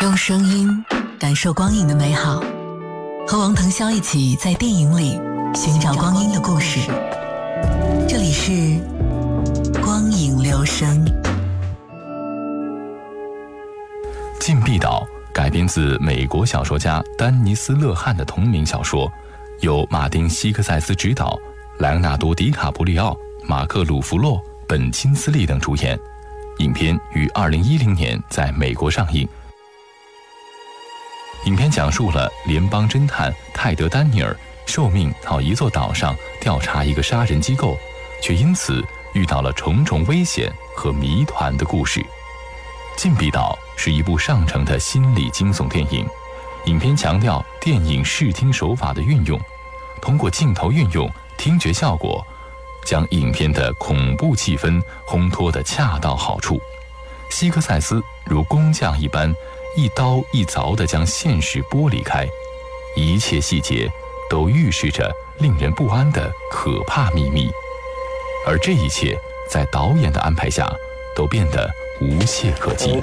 用声音感受光影的美好，和王腾霄一起在电影里寻找光阴的故事。这里是光影留声。 禁闭岛改编自美国小说家丹尼斯·勒汉的同名小说，由马丁·希克塞斯执导，莱昂纳多·迪卡普里奥、马克·鲁弗洛、本·金斯利等主演。影片于2010年在美国上映。影片讲述了联邦侦探泰德·丹尼尔受命到一座岛上调查一个杀人机构，却因此遇到了重重危险和谜团的故事。禁闭岛是一部上乘的心理惊悚电影，影片强调电影视听手法的运用，通过镜头运用、听觉效果，将影片的恐怖气氛烘托得恰到好处。希克塞斯如工匠一般，一刀一凿地将现实剥离开，一切细节都预示着令人不安的可怕秘密，而这一切在导演的安排下都变得无懈可击。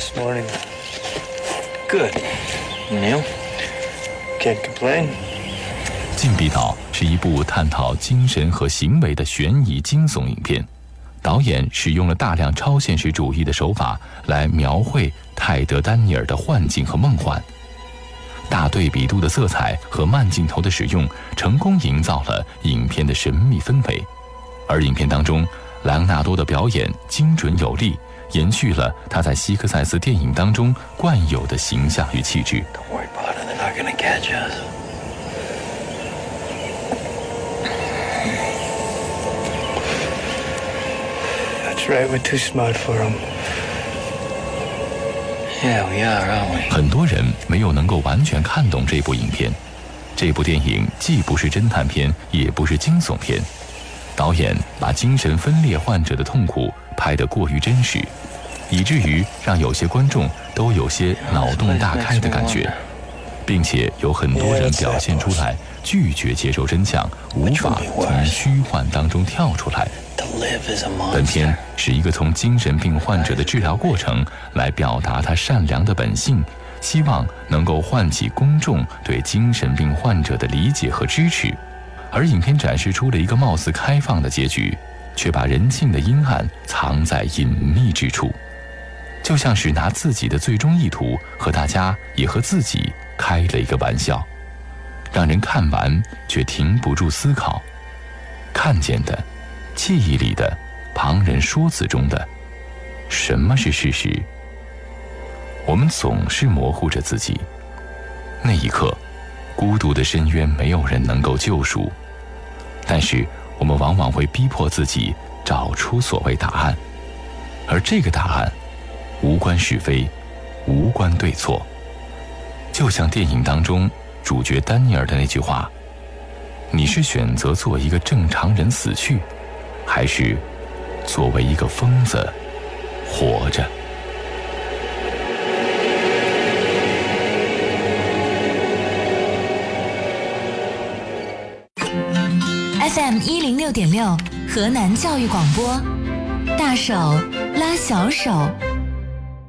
禁闭岛是一部探讨精神和行为的悬疑惊悚影片，导演使用了大量超现实主义的手法来描绘泰德·丹尼尔的幻境和梦幻。大对比度的色彩和慢镜头的使用，成功营造了影片的神秘氛围。而影片当中，莱昂纳多的表演精准有力，延续了他在希克塞斯电影当中惯有的形象与气质。 Right, we're too smart for him. Yeah, we are, aren't we? 很多人没有能够完全看懂这部影片。这部电影既不是侦探片，也不是惊悚片。导演把精神分裂患者的痛苦拍得过于真实，以至于让有些观众都有些脑洞大开的感觉，并且有很多人表现出来拒绝接受真相，无法从虚幻当中跳出来。本片是一个从精神病患者的治疗过程来表达他善良的本性，希望能够唤起公众对精神病患者的理解和支持。而影片展示出了一个貌似开放的结局，却把人性的阴暗藏在隐秘之处，就像是拿自己的最终意图和大家也和自己开了一个玩笑，让人看完却停不住思考。看见的、记忆里的、旁人说辞中的，什么是事实？我们总是模糊着自己。那一刻，孤独的深渊没有人能够救赎，但是我们往往会逼迫自己找出所谓答案，而这个答案无关是非，无关对错。就像电影当中主角丹尼尔的那句话：你是选择做一个正常人死去，还是作为一个疯子活着 ？FM 106.6，河南教育广播，大手拉小手。